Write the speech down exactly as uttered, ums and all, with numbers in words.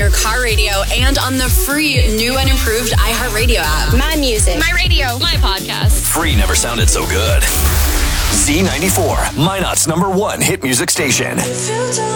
your car radio and on the free new and improved iHeartRadio app. My music. My radio. My podcast. Free never sounded so good. Z ninety-four, Minot's number one hit music station.